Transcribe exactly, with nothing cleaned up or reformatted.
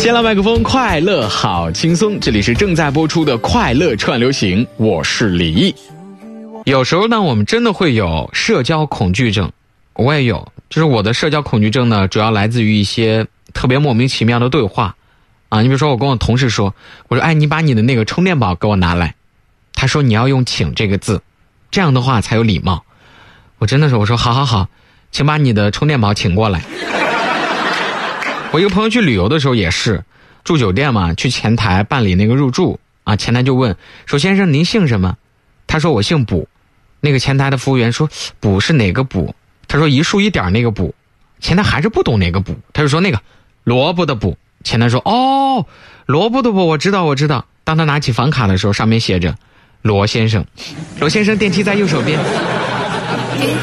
先来麦克风，快乐好轻松，这里是正在播出的快乐串流行，我是李毅。有时候呢，我们真的会有社交恐惧症，我也有，就是我的社交恐惧症呢，主要来自于一些特别莫名其妙的对话啊。你比如说，我跟我同事说，我说，哎，你把你的那个充电宝给我拿来，他说你要用请这个字，这样的话才有礼貌。我真的是，我说好好好，请把你的充电宝请过来。我一个朋友去旅游的时候也是，住酒店嘛，去前台办理那个入住啊，前台就问说，先生您姓什么？他说我姓卜。那个前台的服务员说，卜是哪个卜？他说一竖一点那个卜。前台还是不懂哪个卜，他就说那个萝卜的卜。前台说哦，萝卜的卜我知道我知道。当他拿起房卡的时候，上面写着罗先生，罗先生电梯在右手边。